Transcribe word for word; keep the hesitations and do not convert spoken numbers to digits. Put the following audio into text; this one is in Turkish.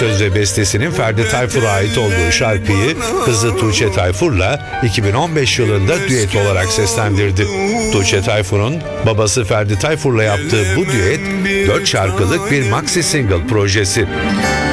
söz ve bestesinin Ferdi Tayfur'a ait olduğu şarkıyı kızı Tuğçe Tayfur'la iki bin on beş yılında düet olarak seslendirdi. Tuğçe Tayfur'un babası Ferdi Tayfur'la yaptığı bu düet dört şarkılık bir maxi single projesi.